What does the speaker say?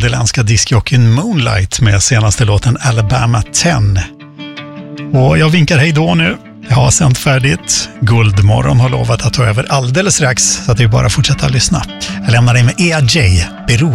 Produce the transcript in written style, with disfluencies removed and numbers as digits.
nederländska diskjockeyn Moonlight med senaste låten Alabama 10. Och jag vinkar hej då nu. Jag har sänt färdigt. Guldmorgon har lovat att ta över alldeles strax, så att det är bara att fortsätta lyssna. Jag lämnar dig med EJ, Beroende.